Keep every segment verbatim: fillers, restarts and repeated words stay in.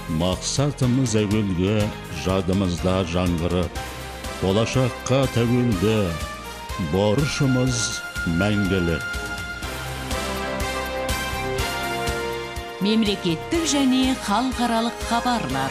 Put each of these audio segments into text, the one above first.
Мақсатымыз әуелгі, жадымызда жаңғырып, болашаққа тәуелді, борышымыз мәңгілік. Мемлекеттік және халықаралық хабарлар.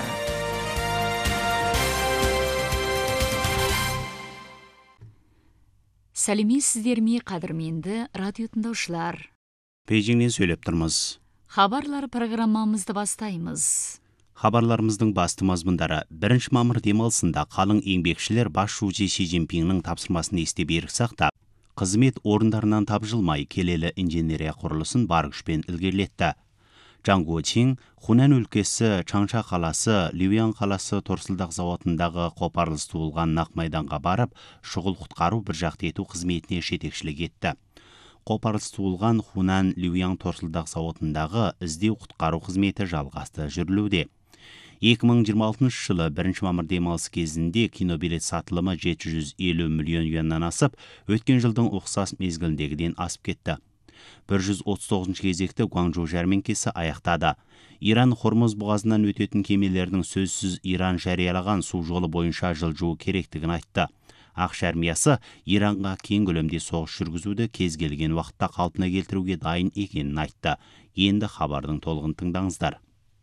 Сәлеметсіздер ме, қадірменді радио тыңдаушылар. Бейжіңнен сөйлеп тұрмыз. Хабарлар программамызды бастаймыз. Хабарларымыздың басты мазмұндары: бірінші мамыр демалысында қалың еңбекшілер бас шужи Си Цзиньпиннің тапсырмасын есте берік сақтап, қызмет орындарынан тапжылмай келелі инженерия құрылысын бар күшпен ілгерілетті. Чжан Гуочин Хунан өлкесі Чаңша қаласы, Люян қаласы торсылдақ зауытындағы қопарылыс туылған нақ майданға барып, шұғыл құтқару бір жақты ету қызметіне жетекшілік етті. Қопарылыс туылған Хунан Люян торсылдақ зауытындағы іздеу құтқару қызметі жалғасты жүрілуде. екі мың жиырма алтыншы жылы бірінші мамыр демалысы кезінде кинобилет сатылымы жеті жүз елу миллион юаннан асып, өткен жылдың ұқсас мезгіліндегіден асып кетті. бір жүз отыз тоғызыншы кезекті Гуанчжоу жәрмеңкесі аяқтады. Иран Хормуз бұғазынан өтетін кемелердің сөзсіз Иран жариялаған су жолы бойынша жылжуы керектігін айтты. Ақш армиясы Иранға кең көлемде соғыс жүргізуді кез келген уақытта қалпына келтіруге дайын екенін айтты. Енді хабардың толығын тыңдаңыздар.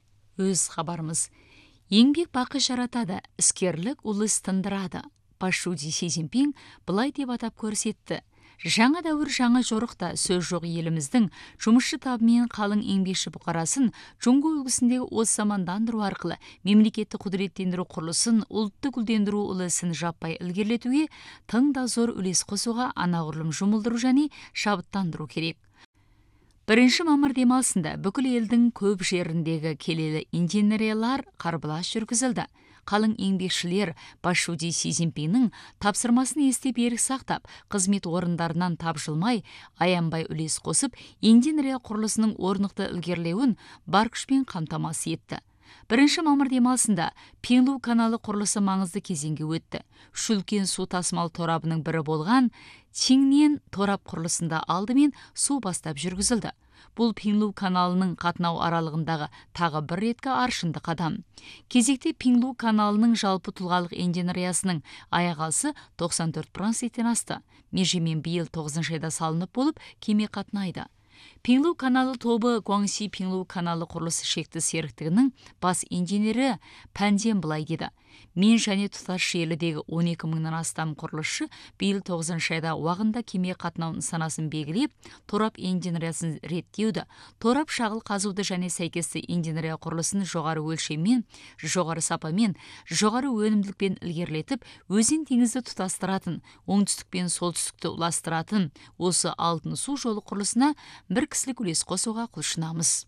Өз хабарымыз. Еңбек бақы жаратады, іскерлік ұлы тындырады. Бас шужи Си Цзиньпин былай деп атап көрсетті: жаңа дәуір жаңа жорықта, сөз жоқ еліміздің жұмысшы табымен қалың еңбекші бұқарасын жоңғо үлгісіндегі осы замандандыру арқылы мемлекеттік құдіреттендіру құрылысын, ұлтты гүлдендіру үлесін жаппай ілгерілетуге тың да зор үлес қосуға анағұрлым жұмылдыру және шабыттандыру керек. Бірінші мамыр демалысында бүкіл елдің көп жеріндегі келелі инженериялар қарбылас жүргізілді. Қалың еңбекшілер бас шужи Си Цзиньпиннің тапсырмасын есте берік сақтап, қызмет орындарынан тапжылмай, аянбай үлес қосып, инженерия құрылысының орнықты ілгерілеуін бар күшпен қамтамасыз етті. Бірінші мамыр демалысында Пинлу каналы құрылысы маңызды кезеңге өтті. Үш үлкен су тасымал торабының бірі болған Чиннен торап құрылысында алдымен су бастап жүргізілді. Бұл Пинлу каналының қатынау аралығындағы тағы бір реткі аршынды қадам. Кезекте Пинлу каналының жалпы тұлғалық инженериясының аяғасы тоқсан төрт проценттен асты. Межемен биыл тоғызыншы айда салынып болып, кеме қатынайды. Пинлу каналы тобы Гуанси Пинлу каналы құрылысы шекті серіктігінің бас инженері Пәнден былай деді: мен және тұтас желідегі он екі мыңнан астам құрылысшы биыл тоғызыншы айда уағында кеме қатынау нысанасын белгілеп, торап инженериясын реттеуді, торап шағыл қазуды және сәйкесті инженерия құрылысын жоғары өлшеммен, жоғары сапамен, жоғары өнімділікпен ілгерілетіп, өзен теңізді тұтастыратын, оңтүстік пен солтүстікті ұластыратын осы алтын су жолы құрылысына бір кісілік үлес қосуға құлшынамыз.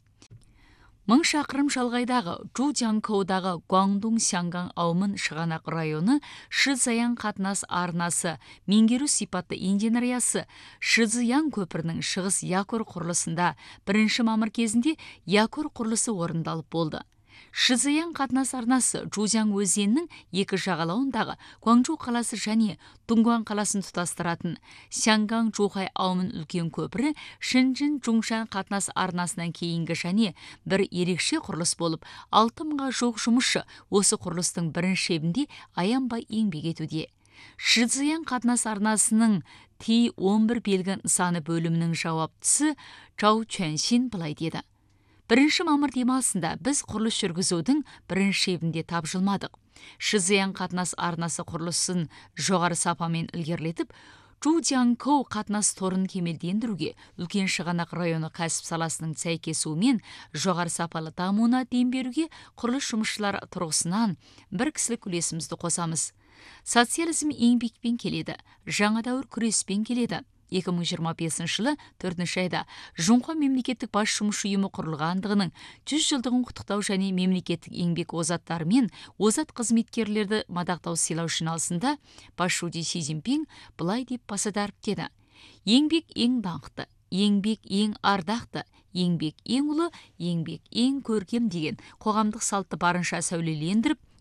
Мың шақырым шалғайдағы Чжуцзянкоудағы Гуандун Сянган аумын шығанақ районы Шицзиян қатынас арнасы меңгеру сипатты инженериясы Шицзиян көпірінің шығыс якор құрылысында бірінші мамыр кезінде якор құрылысы орындалып болды. Шицзиян қатынас арнасы Чжуцзян өзенінің екі жағалауындағы Гуанчжоу қаласы және Тунгуан қаласын тұтастыратын Сянган Чжухай аумын үлкен көпірі Шэньчжэн Чжуншан қатынас арнасынан кейінгі және бір ерекше құрылыс болып, алты мыңға жуық жұмысшы осы құрылыстың бірінші шебінде аянбай еңбек етуде. Шицзиян қатынас арнасының Ти он бір белгі нысаны бөлімінің жауаптысы Чжау Чуаньсин былай деді: бірінші мамыр демалысында біз құрылыс жүргізудің бірінші шебінде тапжылмадық. Шицзиян қатынас арнасы құрылысын жоғары сапамен ілгерілетіп, Чжуцзянкоу қатынас торын кемелдендіруге, үлкен шығанақ районы кәсіп саласының сәйкесуімен жоғары сапалы дамуына дем беруге құрылыс жұмысшылар тұрғысынан бір кісілік үлесімізді қосамыз. Социализм еңбекпен келеді, жаңа дәуір күреспен келеді. екі мың жиырма бесінші жылы төртінші айда Жоңғо мемлекеттік бас жұмысшы ұйымы құрылғандығының жүз жылдығын құттықтау және мемлекеттік еңбек озаттары мен озат қызметкерлерді мадақтау сыйлау жиналысында бас шужи Си Цзиньпин былай деп баса дәріптеді: еңбек ең даңқты, еңбек ең ардақты, еңбек ең ұлы, еңбек ең көркем деген қоғамдық салтты барынша сәулелендіріп,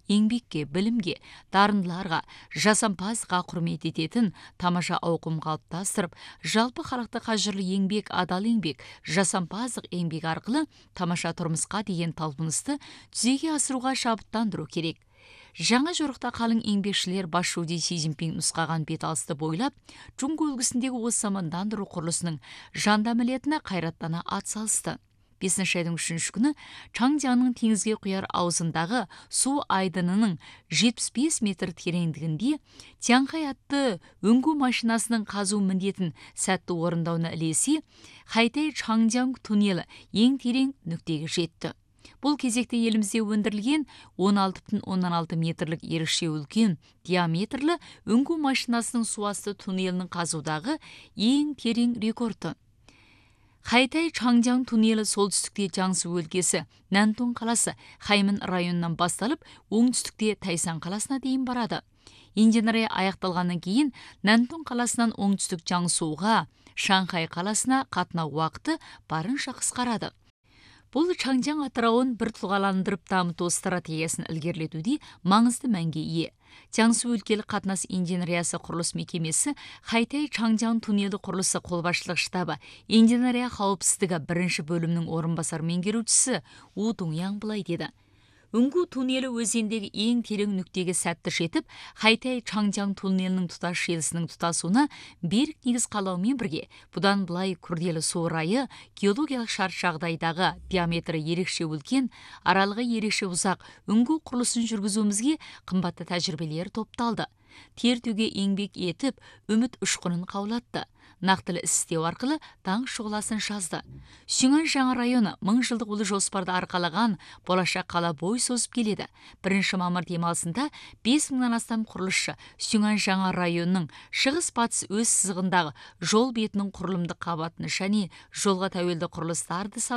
еңбекке, білімге, дарындыларға, жасампазға құрмет ететін тамаша ауқым қалыптастырып, жалпы халықты қажырлы еңбек, адал еңбек, жасампаздық еңбек арқылы тамаша тұрмысқа деген талпынысты жүзеге асыруға шабыттандыру керек. Жаңа жорықта қалың еңбекшілер басшуди Си Цзиньпин нұсқаған беталысты бойлап, Джунго үлгісіндегі осы мамандандыру құрылысының жандамілетіне қайраттана атсалысты. бесінші айдың үшінші күні Чаңжаңның теңізге құяр аузындағы су айдынының жетпіс бес метр тереңдігінде Тянхай атты өңгу машинасының қазу міндетін сәтті орындауына ілесе, Хайтай Чаңжаң туннелі ең терең нүктеге жетті. Бұл кезекте елімізде өндірілген он алты бүтін оннан алты метрлік ерекше үлкен диаметрлі өңгу машинасының суасты туннелінің қазудағы ең терең рекорды. Хайтай Чаңжаң туннелі солтүстікте Жаңсу өлкесі, Нантун қаласы, Хаймын районынан басталып, оңтүстікте Тайсан қаласына дейін барады. Инженерия аяқталғаннан кейін Нантун қаласынан оңтүстік Жаңсуға, Шанхай қаласына қатынау уақыты барынша қысқарады. Бұл Чаңжаң атырауын бір тұлғаландырып дамыту стратегиясын ілгерілетуде маңызды мәнге ие. Жаңсу өлкелік қатынас инженериясы құрылыс мекемесі Хайтай Чаңжаң туннелі құрылысы қолбасшылық штабы инженерия қауіпсіздігі бірінші бөлімнің орынбасар меңгерушісі У Дуңяң былай деді. Үңгу туннелі өзендегі ең терең нүктеге сәтті жетіп, Хайтай Чаңжаң туннелінің тұтас желісінің тұтасуына берік негіз қалаумен бірге, бұдан былай күрделі су райы, геологиялық шарт жағдайдағы диаметрі ерекше үлкен, аралығы ерекше ұзақ үңгу құрылысын жүргізуімізге қымбатты тәжірибелер топталды. Тертөге еңбек етіп, үміт ұшқынын қаулатты. Нақтылы істеу арқылы таң шұғыласын жазды. Сюңан жаңа районы мың жылдық ұлы жоспарды арқалаған болашақ қала бой созып келеді. Бірінші мамыр демалысында бес мыңнан астам құрылысшы Сюңан жаңа районының шығыс-батыс өз сызығындағы жол бетінің құрылымдық қабатын және жолға тәуелді құрылыстарды